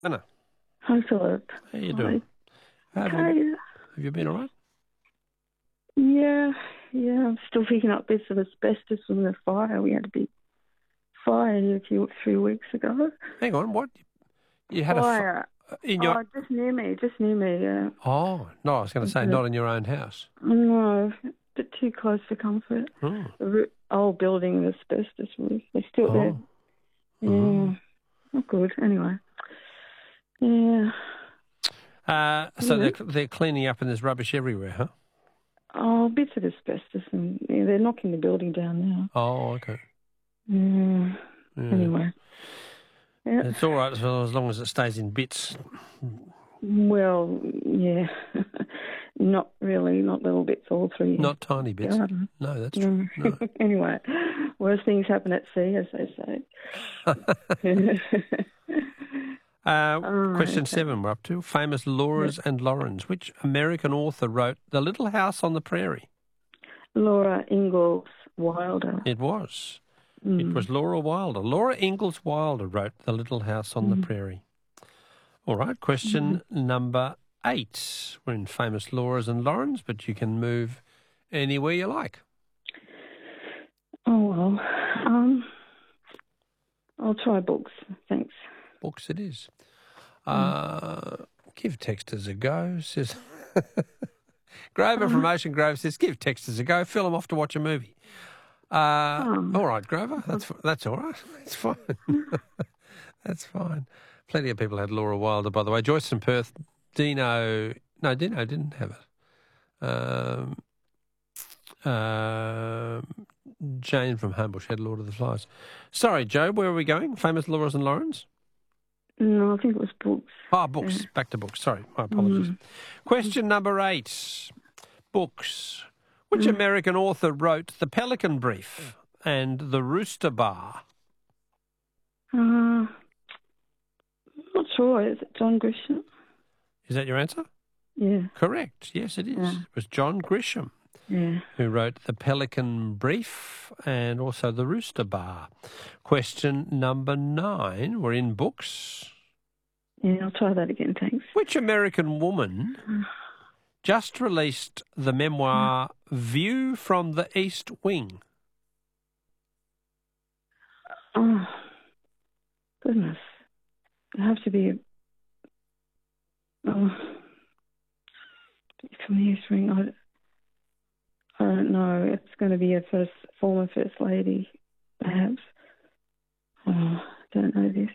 Anna, Hi, Philip. how you doing? Have Hi. you, have you been all right? Yeah, I'm still picking up bits of asbestos from the fire. We had a big fire here a few weeks ago. Hang on, what? You had Fire. in your... Just near me, yeah. Oh, no, I was going to say not in your own house. No, a bit too close for comfort. Hmm. The old building with asbestos roof. They're still there. Oh. Yeah, Mm. not good. Anyway, yeah. So Yeah. they're cleaning up and there's rubbish everywhere, huh? Oh, bits of asbestos, and they're knocking the building down now. Oh, okay. Yeah. Yeah. Anyway. Yeah. It's all right as long as it stays in bits. Well, yeah. Not really, not little bits all through your Not tiny bits. garden. No, that's true. No. Anyway, worse things happen at sea, as they say. Question Okay. 7 we're up to. Famous Laura's and Laurens. Which American author wrote The Little House on the Prairie? Laura Ingalls Wilder. It was. It was Laura Wilder. Laura Ingalls Wilder wrote The Little House on the Prairie. All right, question number 8. We're in Famous Laura's and Laurens, but you can move anywhere you like. Oh, well. I'll try books, thanks. Books it is. Give Texters a go, says... Grover from Ocean Grove says, give Texters a go, fill them off to watch a movie. All right, Grover, that's all right. It's fine. That's fine. Plenty of people had Laura Wilder, by the way. Joyce from Perth, Dino didn't have it. Jane from Homebush had Lord of the Flies. Sorry, Joe, where are we going? Famous Laura's and Laurens? No, I think it was books. Ah, books. Back to books. Sorry, my apologies. Question number 8. Books. Which American author wrote The Pelican Brief and The Rooster Bar? Not sure. Is it John Grisham? Is that your answer? Yeah. Correct. Yes, it is. Yeah. It was John Grisham who wrote The Pelican Brief and also The Rooster Bar. Question number 9. We're in books. Yeah, I'll try that again, thanks. Which American woman just released the memoir View from the East Wing? Oh, goodness. It have to be from the East Wing. I don't know. It's going to be a former First Lady, perhaps. Oh, I don't know this.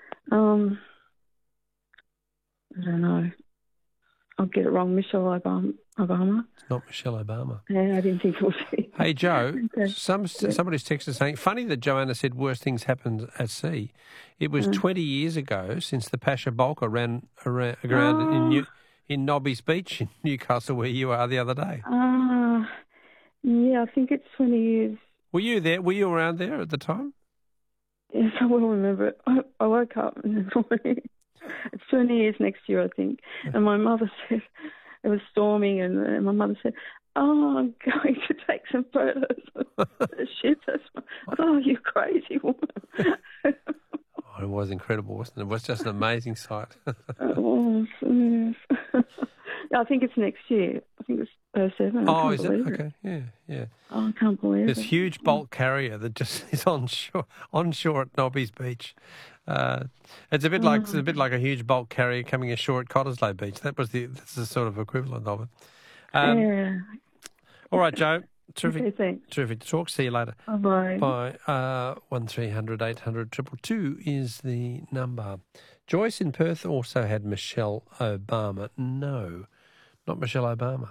I don't know. I'll get it wrong. Michelle Obama. It's not Michelle Obama. Yeah, I didn't think it was. Hey, Joe, Okay. somebody's texted saying, funny that Joanna said worse things happen at sea. It was 20 years ago since the Pasha Bulker ran around in Nobby's Beach in Newcastle, where you are the other day. Yeah, I think it's 20 years. Were you there? Were you around there at the time? Yes, I will remember it. I woke up in the morning. It's 20 years next year, I think. And my mother said, it was storming, and my mother said, oh, I'm going to take some photos of the ship. Oh, you crazy woman. Oh, it was incredible, wasn't it? It was just an amazing sight. It was, yes. I think it's next year. I think it's 07. Oh, is it? Okay, yeah. Oh, I can't believe This it. huge bulk carrier that just is onshore at Nobby's Beach. It's a bit like a huge bulk carrier coming ashore at Cottesloe Beach. That's the sort of equivalent of it. Yeah. All right, Joe. Terrific. Okay, thanks. Terrific to talk. See you later. Bye-bye. Bye. 1300 800 222 is the number. Joyce in Perth also had Michelle Obama. No, not Michelle Obama.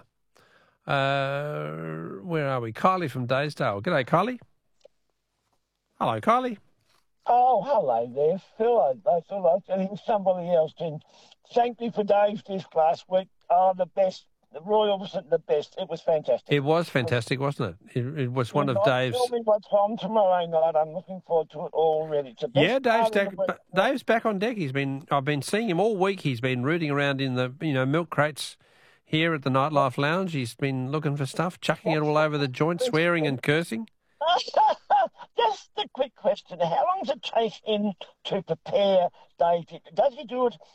Where are we? Kylie from Daysdale. G'day, Kylie. Hello, Kylie. Oh, hello there, Phil. I thought I think somebody else did. Thank you for Dave's disc last week. Oh, the best. The Royal wasn't the best. It was fantastic. It was fantastic, wasn't it? It was one of Dave's. Tell me what's on tomorrow night. I'm looking forward to it already. It's the best Dave's back on deck. I've been seeing him all week. He's been rooting around in the milk crates here at the Nightlife Lounge. He's been looking for stuff, chucking it all over the joint, swearing and cursing. Just a quick question. How long does it take him to prepare Dave? Does he do it